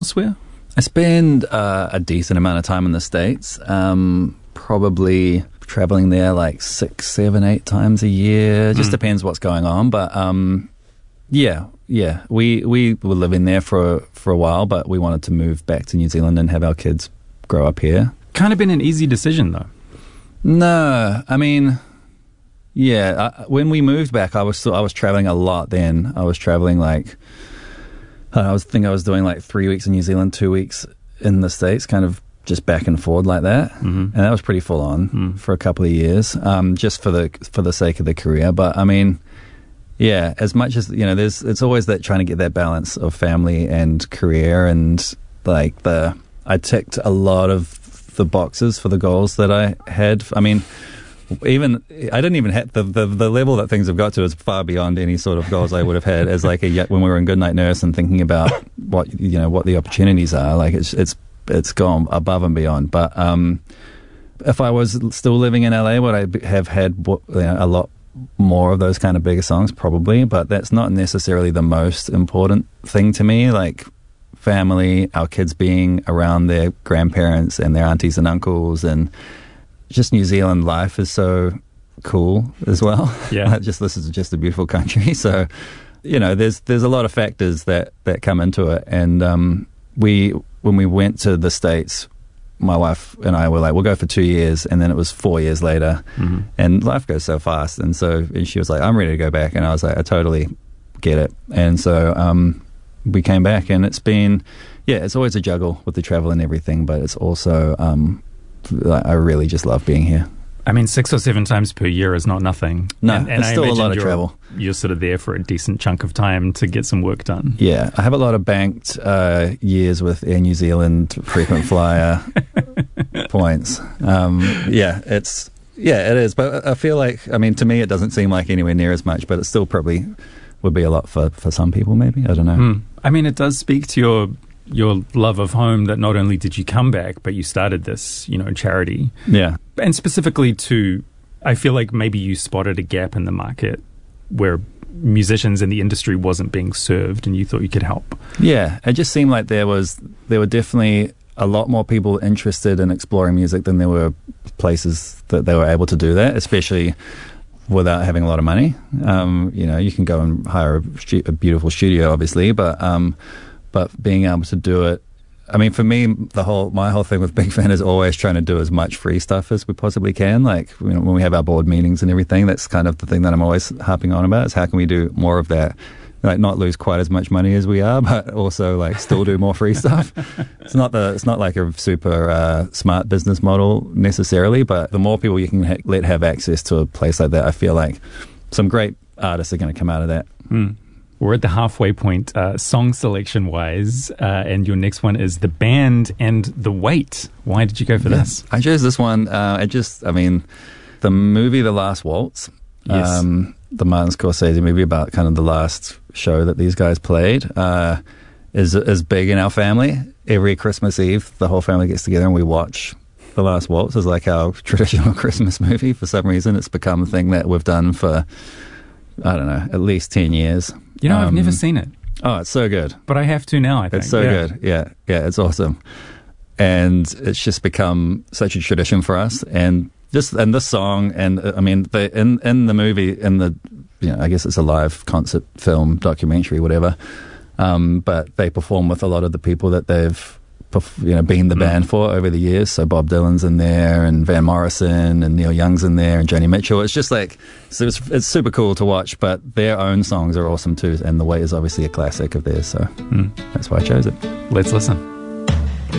elsewhere? I spend a decent amount of time in the States, probably traveling there like 6, 7, 8 times a year. Just depends what's going on. But yeah. We were living there for a while, but we wanted to move back to New Zealand and have our kids grow up here. Kind of been an easy decision, though. No, I mean, yeah. When we moved back, I was traveling a lot. Then I was traveling like I was doing like 3 weeks in New Zealand, 2 weeks in the States, kind of just back and forward like that, and that was pretty full on for a couple of years, just for the sake of the career. But I mean, yeah, as much as it's always that trying to get that balance of family and career, and like I ticked a lot of the boxes for the goals that I had. I mean, I didn't even have the level that things have got to is far beyond any sort of goals I would have had as like when we were in Goodnight Nurse and thinking about what the opportunities are. Like it's gone above and beyond. But if I was still living in LA, would I have had a lot more of those kind of bigger songs? Probably, but that's not necessarily the most important thing to me. Like family, our kids being around their grandparents and their aunties and uncles, and just New Zealand life is so cool as well. Yeah. This is just a beautiful country. So, there's a lot of factors that come into it. And when we went to the States, my wife and I were like, we'll go for 2 years. And then it was 4 years later. And life goes so fast. And she was like, I'm ready to go back. And I was like, I totally get it. And so we came back, and it's been, it's always a juggle with the travel and everything. But it's also, I really just love being here. I mean, 6 or 7 times per year is not nothing. No, and it's still a lot of travel. You're sort of there for a decent chunk of time to get some work done. Yeah, I have a lot of banked years with Air New Zealand frequent flyer points. It is. But I feel like, I mean, to me, it doesn't seem like anywhere near as much, but it still probably would be a lot for some people, maybe. I don't know. I mean, it does speak to your love of home, that not only did you come back, but you started this, charity. Yeah. And specifically I feel like maybe you spotted a gap in the market where musicians in the industry wasn't being served, and you thought you could help. Yeah. It just seemed like there were definitely a lot more people interested in exploring music than there were places that they were able to do that, especially without having a lot of money. You can go and hire a beautiful studio, obviously, but being able to do it, I mean, for me, my whole thing with Big Fan is always trying to do as much free stuff as we possibly can. Like, when we have our board meetings and everything, that's kind of the thing that I'm always harping on about, is how can we do more of that? Like, not lose quite as much money as we are, but also like still do more free stuff. It's not like a super smart business model necessarily, but the more people you can let have access to a place like that, I feel like some great artists are going to come out of that. We're at the halfway point, song selection-wise, and your next one is The Band and The Weight. Why did you go for this? I chose this one. The movie The Last Waltz, yes. The Martin Scorsese movie about kind of the last show that these guys played, is big in our family. Every Christmas Eve, the whole family gets together and we watch The Last Waltz as like our traditional Christmas movie. For some reason, it's become a thing that we've done for, I don't know, at least 10 years. I've never seen it. Oh, it's so good. But I have to now, I think. It's so good. Yeah, it's awesome. And it's just become such a tradition for us. And this song, and I mean, in the movie, I guess it's a live concert film, documentary, whatever. But they perform with a lot of the people that they've been the band for over the years. So Bob Dylan's in there, and Van Morrison, and Neil Young's in there, and Joni Mitchell. It's just like, it's super cool to watch, but their own songs are awesome too. And The Weight is obviously a classic of theirs, so that's why I chose it. Let's listen.